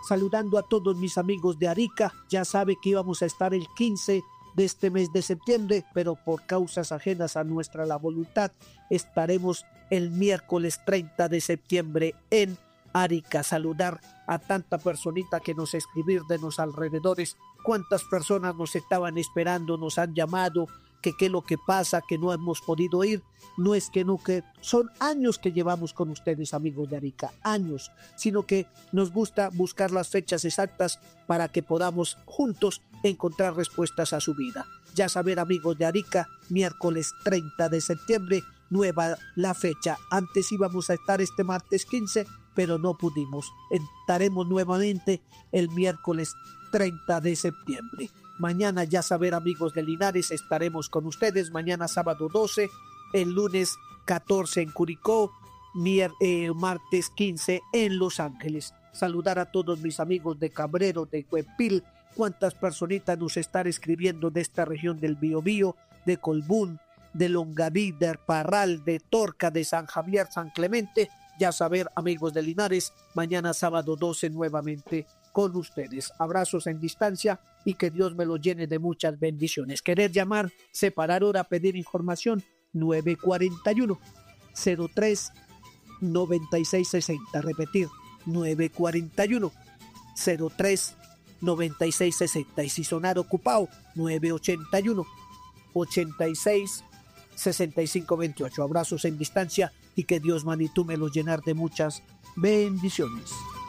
saludando a todos mis amigos de Arica. Ya sabe que íbamos a estar el 15 de este mes de septiembre, pero por causas ajenas a nuestra la voluntad, estaremos el miércoles 30 de septiembre en Arica. Saludar a tanta personita que nos escribir de los alrededores, cuántas personas nos estaban esperando, nos han llamado, que qué es lo que pasa, que no hemos podido ir. No es que no, que son años que llevamos con ustedes, amigos de Arica, años, sino que nos gusta buscar las fechas exactas para que podamos juntos encontrar respuestas a su vida. Ya saber, amigos de Arica, miércoles 30 de septiembre, nueva la fecha. Antes íbamos a estar este martes 15, pero no pudimos. Estaremos nuevamente el miércoles 30 de septiembre. Mañana, ya saber, amigos de Linares, estaremos con ustedes. Mañana sábado 12, el lunes 14 en Curicó, martes 15 en Los Ángeles. Saludar a todos mis amigos de Cabrero, de Cuepil, cuántas personitas nos están escribiendo de esta región del Biobío, de Colbún, de Longaví, de Parral, de Torca, de San Javier, San Clemente. Ya saber, amigos de Linares, mañana sábado 12 nuevamente con ustedes. Abrazos en distancia y que Dios me lo llene de muchas bendiciones. Querer llamar, separar hora, pedir información, 941-03-9660. Repetir, 941-03-9660. Y si sonar ocupado, 981-86-6528. Abrazos en distancia y que Dios, manito, me lo llenar de muchas bendiciones.